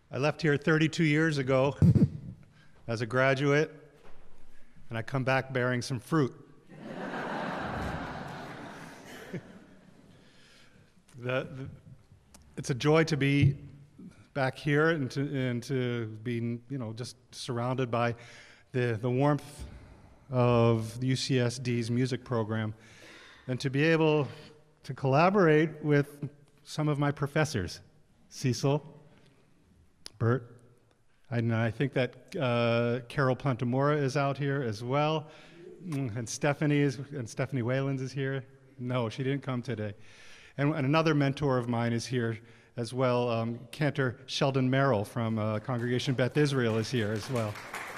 I left here 32 years ago as a graduate, and I come back bearing some fruit. It's a joy to be back here and to be, just surrounded by the warmth of the UCSD's music program, and to be able to collaborate with some of my professors, Cecil, Bert, and I think that Carol Plantamura is out here as well, and Stephanie Waylands is here. No, she didn't come today. And another mentor of mine is here as well. Cantor Sheldon Merrill from Congregation Beth Israel is here as well.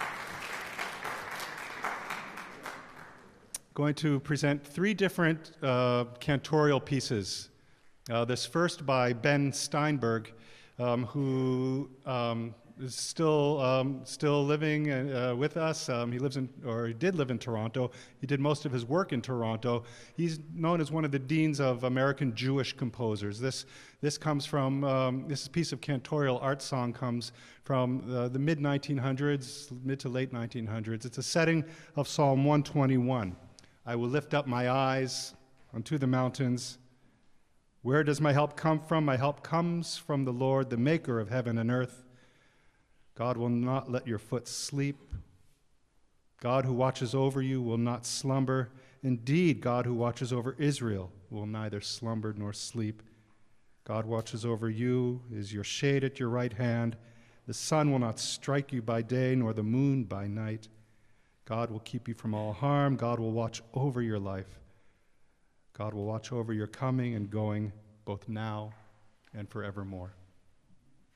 Going to present three different cantorial pieces. This first by Ben Steinberg, who is still living with us. He did live in Toronto. He did most of his work in Toronto. He's known as one of the deans of American Jewish composers. This comes from this piece of cantorial art song comes from the mid to late 1900s. It's a setting of Psalm 121. I will lift up my eyes unto the mountains. Where does my help come from? My help comes from the Lord, the maker of heaven and earth. God will not let your foot sleep. God who watches over you will not slumber. Indeed, God who watches over Israel will neither slumber nor sleep. God watches over you, is your shade at your right hand. The sun will not strike you by day, nor the moon by night. God will keep you from all harm. God will watch over your life. God will watch over your coming and going, both now and forevermore.